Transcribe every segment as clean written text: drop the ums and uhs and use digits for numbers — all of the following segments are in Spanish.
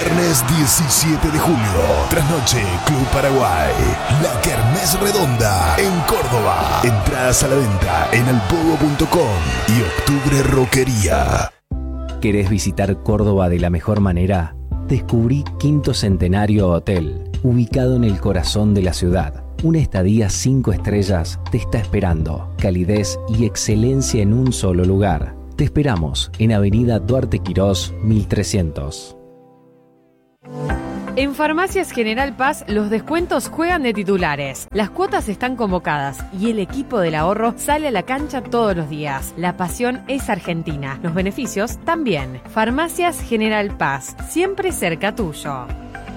Viernes 17 de julio, trasnoche, Club Paraguay. La Kermés Redonda en Córdoba. Entradas a la venta en alpogo.com y Octubre Rockería. ¿Querés visitar Córdoba de la mejor manera? Descubrí Quinto Centenario Hotel, ubicado en el corazón de la ciudad. Una estadía 5 estrellas te está esperando. Calidez y excelencia en un solo lugar. Te esperamos en Avenida Duarte Quirós, 1300. En Farmacias General Paz, los descuentos juegan de titulares. Las cuotas están convocadas y el equipo del ahorro sale a la cancha todos los días. La pasión es argentina, los beneficios también. Farmacias General Paz, siempre cerca tuyo.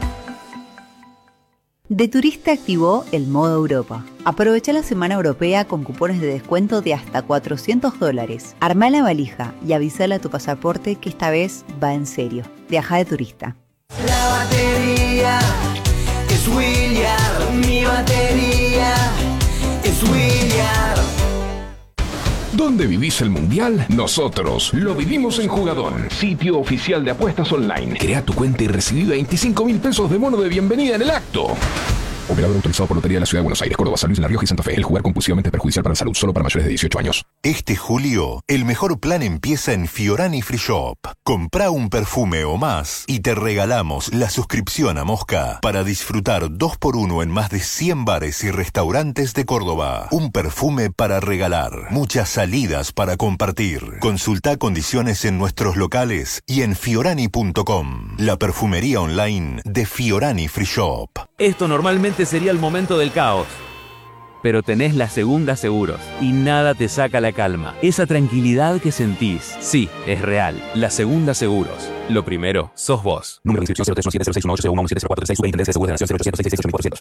De Turista activó el modo Europa. Aprovecha la semana europea con cupones de descuento de hasta $400. Armá la valija y avísale a tu pasaporte que esta vez va en serio. Viaja de Turista. La batería es William, mi batería es William. ¿Dónde vivís el Mundial? Nosotros lo vivimos en Jugadón, sitio oficial de apuestas online. Crea tu cuenta y recibí 25.000 pesos de bono de bienvenida en el acto. Operador autorizado por Lotería de la Ciudad de Buenos Aires, Córdoba, San Luis, La Rioja y Santa Fe. El jugar compulsivamente es perjudicial para la salud, solo para mayores de 18 años. Este julio, el mejor plan empieza en Fiorani Free Shop. Comprá un perfume o más y te regalamos la suscripción a Mosca para disfrutar 2x1 en más de 100 bares y restaurantes de Córdoba. Un perfume para regalar, muchas salidas para compartir. Consultá condiciones en nuestros locales y en fiorani.com, la perfumería online de Fiorani Free Shop. Esto normalmente sería el momento del caos, pero tenés la Segunda Seguros y nada te saca la calma. Esa tranquilidad que sentís, sí, es real. La Segunda Seguros. Lo primero, sos vos. Número de inscripción 0317061801170436, Superintendencia de Seguros de la Nación 0800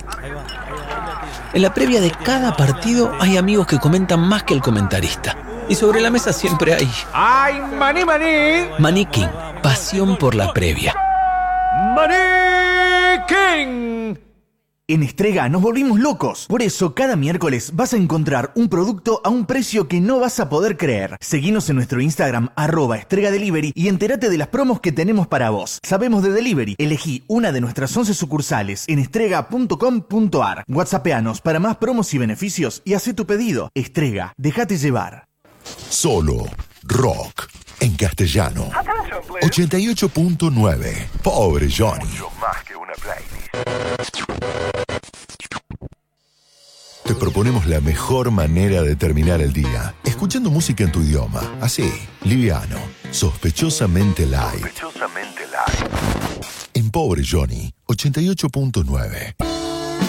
En la previa de cada partido hay amigos que comentan más que el comentarista. Y sobre la mesa siempre hay... ¡Ay, maní, maní! Maní King, pasión por la previa. ¡Maní King! En Estrega nos volvimos locos. Por eso, cada miércoles vas a encontrar un producto a un precio que no vas a poder creer. Seguinos en nuestro Instagram, @EstregaDelivery, y entérate de las promos que tenemos para vos. Sabemos de delivery. Elegí una de nuestras 11 sucursales en estrega.com.ar. WhatsAppeanos para más promos y beneficios y haz tu pedido. Estrega, déjate llevar. Solo rock en castellano. 88.9. Pobre Johnny. Te proponemos la mejor manera de terminar el día, escuchando música en tu idioma, así, liviano, sospechosamente light. En Pobre Johnny, 88.9.